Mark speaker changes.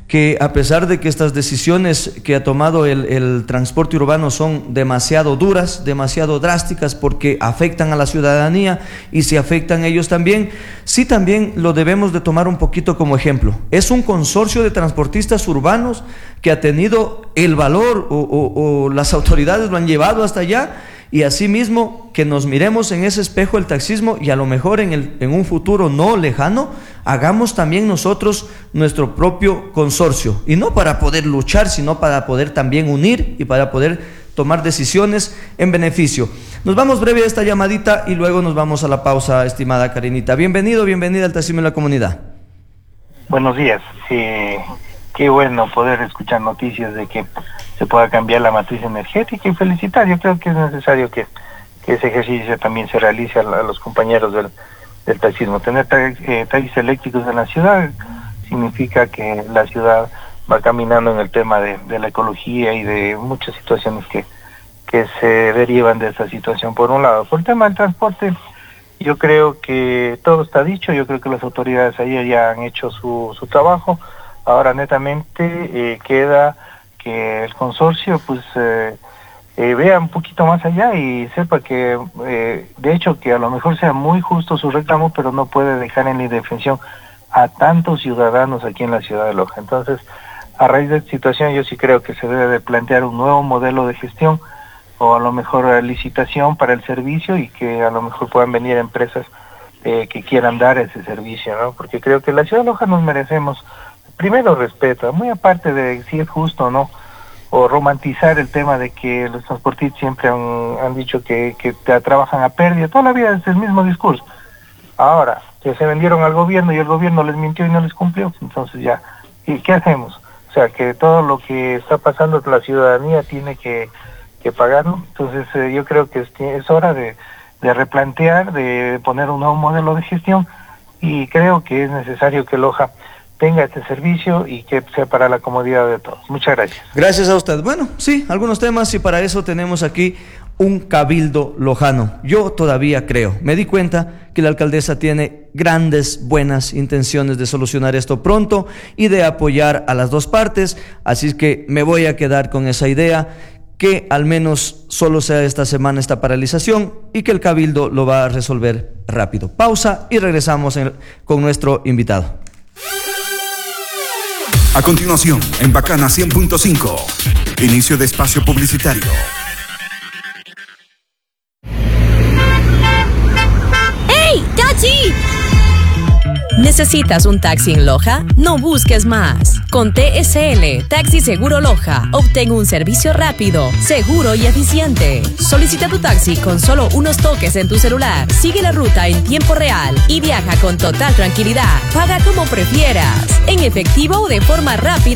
Speaker 1: que a pesar de que estas decisiones que ha tomado el transporte urbano son demasiado duras, demasiado drásticas, porque afectan a la ciudadanía y si afectan ellos también, sí también lo debemos de tomar un poquito como ejemplo. Es un consorcio de transportistas urbanos que ha tenido el valor o las autoridades lo han llevado hasta allá, y asimismo que nos miremos en ese espejo del taxismo y a lo mejor en un futuro no lejano hagamos también nosotros nuestro propio consorcio, y no para poder luchar, sino para poder también unir y para poder tomar decisiones en beneficio. Nos vamos breve a esta llamadita y luego nos vamos a la pausa, estimada Karinita. Bienvenida al taxismo en la comunidad. Buenos días. Qué bueno poder escuchar noticias de que se pueda cambiar la matriz energética y felicitar. Yo creo que es necesario que ese ejercicio también se realice a los compañeros del taxismo. Tener taxis eléctricos en la ciudad significa que la ciudad va caminando en el tema de la ecología y de muchas situaciones que se derivan de esa situación. Por un lado, por el tema del transporte, yo creo que todo está dicho. Yo creo que las autoridades ahí ya han hecho su trabajo. Ahora netamente queda que el consorcio pues vea un poquito más allá y sepa que de hecho que a lo mejor sea muy justo su reclamo, pero no puede dejar en la indefensión a tantos ciudadanos aquí en la ciudad de Loja. Entonces, a raíz de esta situación yo sí creo que se debe de plantear un nuevo modelo de gestión, o a lo mejor licitación para el servicio, y que a lo mejor puedan venir empresas que quieran dar ese servicio, ¿no? Porque creo que la ciudad de Loja nos merecemos primero respeto, muy aparte de si es justo o no, o romantizar el tema de que los transportistas siempre han dicho que trabajan a pérdida. Toda la vida es el mismo discurso. Ahora, que se vendieron al gobierno y el gobierno les mintió y no les cumplió, entonces ya, ¿y qué hacemos? O sea, que todo lo que está pasando la ciudadanía tiene que pagarlo. Entonces yo creo que es hora de replantear, de poner un nuevo modelo de gestión, y creo que es necesario que Loja tenga este servicio y que sea para la comodidad de todos. Muchas gracias. Gracias a usted. Bueno, sí, algunos temas, y para eso tenemos aquí un cabildo lojano. Yo todavía creo, me di cuenta que la alcaldesa tiene grandes, buenas intenciones de solucionar esto pronto y de apoyar a las dos partes, así es que me voy a quedar con esa idea, que al menos solo sea esta semana esta paralización y que el cabildo lo va a resolver rápido. Pausa y regresamos con nuestro invitado.
Speaker 2: A continuación, en Bacana 100.5, inicio de espacio publicitario.
Speaker 3: ¡Hey, taxi! ¿Necesitas un taxi en Loja? No busques más. Con TSL, Taxi Seguro Loja, obtén un servicio rápido, seguro y eficiente. Solicita tu taxi con solo unos toques en tu celular. Sigue la ruta en tiempo real y viaja con total tranquilidad. Paga como prefieras, en efectivo o de forma rápida